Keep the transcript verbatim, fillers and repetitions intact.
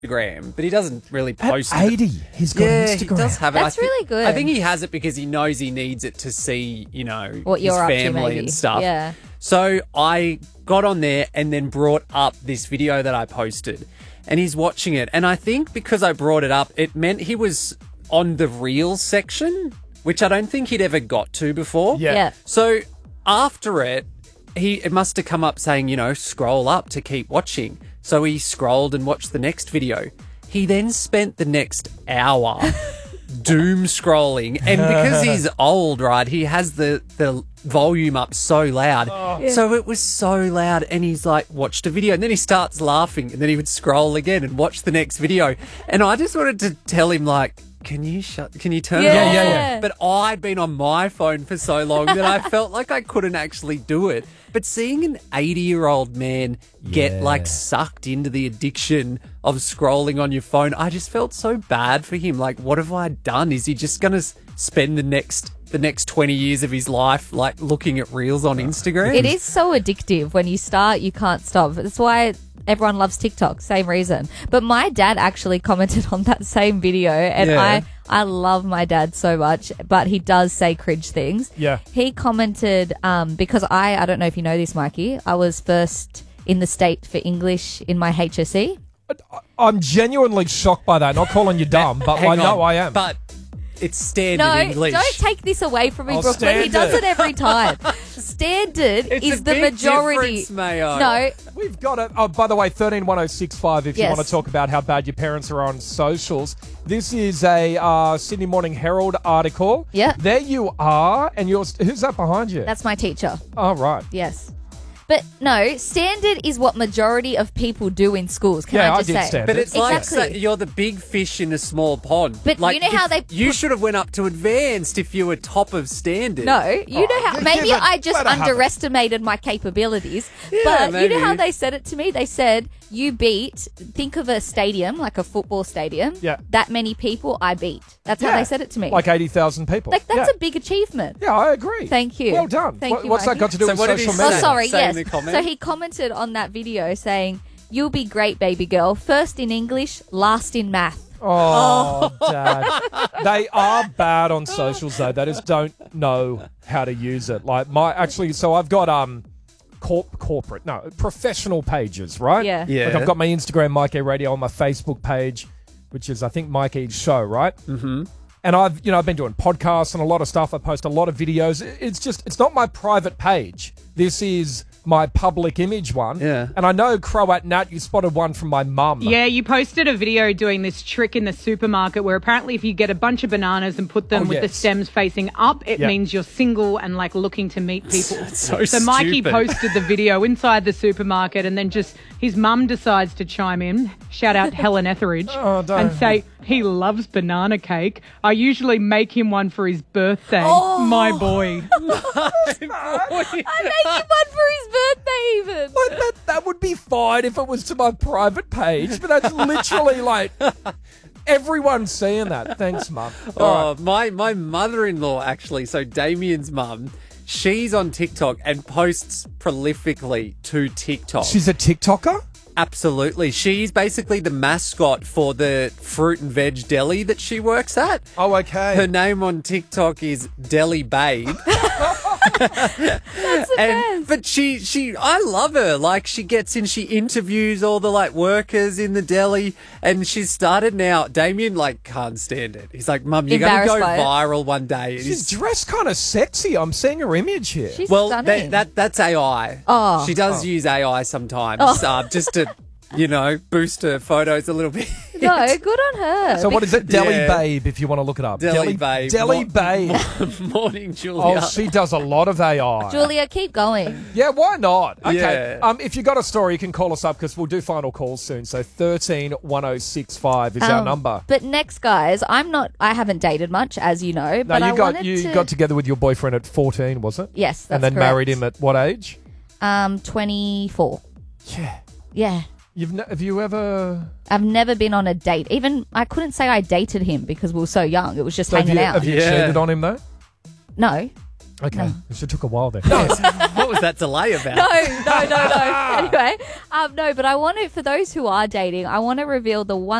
Instagram, but he doesn't really At post eighty, it. he's got yeah, Instagram. he does have it. That's I thi- really good. I think he has it because he knows he needs it to see, you know, What you're his up to, family maybe. and stuff. Yeah. So I got on there and then brought up this video that I posted, and he's watching it. And I think because I brought it up, it meant he was on the Reels section, which I don't think he'd ever got to before. Yeah. Yeah. So after it, he it must have come up saying, you know, scroll up to keep watching. So he scrolled and watched the next video. He then spent the next hour doom scrolling. And because he's old, right, he has the, the volume up so loud. Oh. So it was so loud. And he's like, watched a video. And then he starts laughing. And then he would scroll again and watch the next video. And I just wanted to tell him, like, can you shut? Can you turn Yeah. it off? Yeah, yeah, yeah. But I'd been on my phone for so long that I felt like I couldn't actually do it. But seeing an eighty-year-old man get Yeah. like sucked into the addiction of scrolling on your phone, I just felt so bad for him. Like, what have I done? Is he just going to spend the next the next twenty years of his life like looking at reels on Instagram? It is so addictive. When you start, you can't stop. That's why everyone loves TikTok. Same reason. But my dad actually commented on that same video, and Yeah. I I love my dad so much, but he does say cringe things. Yeah. He commented um, because I I don't know if you know this, Mikey. I was first in the state for English in my H S E. I'm genuinely shocked by that. Not calling you dumb, but Hang I know on. I am. But it's standard No, English. don't take this away from me, Oh, Brooke, but he standard. does it every time. Standard It's is a the big majority. difference, Mayo. No, We've got it. Oh, by the way, thirteen one oh six five if you Yes. want to talk about how bad your parents are on socials. This is a uh, Sydney Morning Herald article. Yeah. There you are. And you're, who's that behind you? that's my teacher. oh, right. Yes. But no, standard is what majority of people do in schools. Can Yeah, I I just did say? standard. But it's like Exactly. sa- you're the big fish in a small pond. But like, you know how if- they You put- should have went up to advanced if you were top of standard. No, you know how yeah, maybe yeah, but- I just but I haven't. underestimated my capabilities. Yeah, but you know maybe. how they said it to me? They said, you beat, think of a stadium, like a football stadium. Yeah. That many people I beat. That's how Yeah. they said it to me. Like eighty thousand people. Like, that's yeah. a big achievement. Yeah, I agree. Thank you. Well done. Thank What- you, What's that Mikey. got to do So with what did he social say? Oh, media? sorry, Say in yes. the comment. So he commented on that video saying, you'll be great, baby girl. First in English, last in math. Oh, Dad. They are bad on socials, though. They just don't know how to use it. Like, my, actually, so I've got, um, corp- corporate, no, professional pages, right? Yeah. Yeah. Like, I've got my Instagram, Mike A Radio, on my Facebook page, which is, I think, Mike E's show, right? Mm-hmm. And I've, you know, I've been doing podcasts and a lot of stuff. I post a lot of videos. It's just, it's not my private page. This is my public image one. Yeah. And I know, Croat Nat, you spotted one from my mum. Yeah, you posted a video doing this trick in the supermarket where apparently if you get a bunch of bananas and put them Oh, with the yes. stems facing up, it Yeah. means you're single and like looking to meet people. so so Mikey stupid. posted the video inside the supermarket and then just his mum decides to chime in, shout out Helen Etheridge, Oh, don't. and say he loves banana cake. I usually make him one for his birthday. Oh. My boy. I make him one for his birthday even. But that, that would be fine if it was to my private page, but that's literally like everyone's seeing that. Thanks, Mum. All Oh, my, my mother-in-law, actually, so Damien's mum, she's on TikTok and posts prolifically to TikTok. She's a TikToker? Absolutely. She's basically the mascot for the fruit and veg deli that she works at. Oh, okay. Her name on TikTok is Deli Babe. and but she she I love her. Like, she gets in, she interviews all the like workers in the deli, and she's started now. Damien like can't stand it. He's like, Mum, you're gonna go Embarrassed by it. viral one day. And She's he's- dressed kind of sexy. I'm seeing her image here. She's well, stunning. that, that that's A I. Oh. She does use A I sometimes, uh, just to, you know, boost her photos a little bit. no, good on her. so what is it? Deli Yeah. Babe, if you want to look it up. Deli Babe. Deli Mo- Babe. Morning, Julia. Oh, she does a lot of A I. Julia, keep going. Yeah, why not? Okay. Yeah. Um, if you got a story, you can call us up because we'll do final calls soon. So thirteen one oh six five is our Um, number. But next, guys, I'm not. I haven't dated much, as you know. No, But you I got wanted you to, got together with your boyfriend at fourteen, was it? Yes, that's and then correct. married him at what age? um twenty-four. Yeah. Yeah. You've ne- have you ever I've never been on a date. Even I couldn't say I dated him because we were so young. It was just so have hanging you, out. have you Yeah. cheated on him though? No. Okay, No. it took a while there. what was that delay about? No, no, no, no. Anyway, um, no, but I want to, for those who are dating, I want to reveal the one